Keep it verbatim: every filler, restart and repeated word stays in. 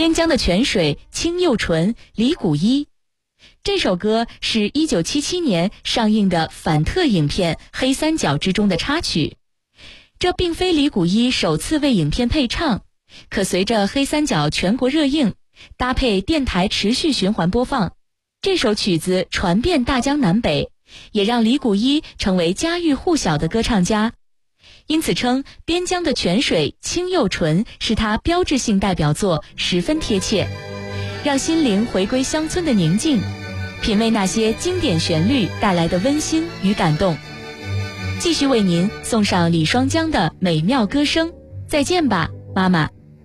边疆的泉水清又纯，李谷一。这首歌是一九七七年上映的反特影片《黑三角》之中的插曲。这并非李谷一首次为影片配唱，可随着《黑三角》全国热映，搭配电台持续循环播放，这首曲子传遍大江南北，也让李谷一成为家喻户晓的歌唱家。因此称边疆的泉水清又纯是他标志性代表作，十分贴切，让心灵回归乡村的宁静，品味那些经典旋律带来的温馨与感动。继续为您送上李双江的美妙歌声，再见吧，妈妈。